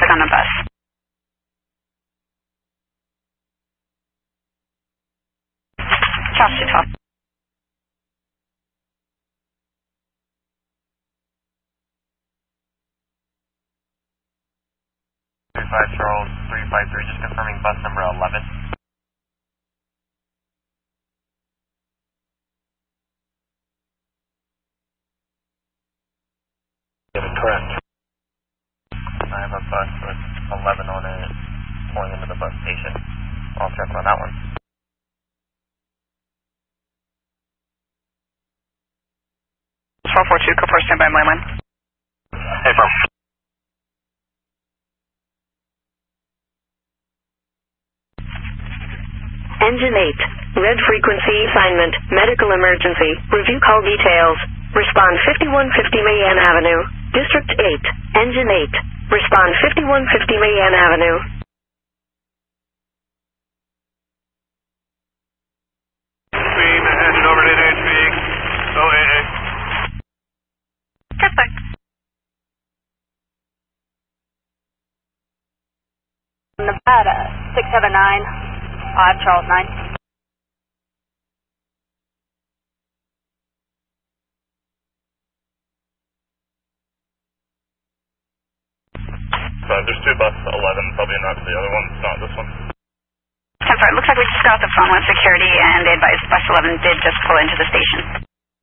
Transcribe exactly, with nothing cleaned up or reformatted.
traffic on the bus. Charles two twelve. five Charles three five three, just confirming bus number eleven. Correct. I have a bus with eleven on it pulling into the bus station. I'll check on that one. four four two, Copar, stand by, Line. Hey, bro. Engine eight, red frequency assignment, medical emergency, review call details, respond fifty-one fifty Mayan Avenue, District eight, Engine eight, respond fifty-one fifty Mayan Avenue. Beam headed over to N H V, O A A. Perfect. Nevada, six seven nine, five Charles nine. So there's two bus eleven, probably not the other one, not this one. ten four, it looks like we just got off the phone with security and they advised bus eleven did just pull into the station.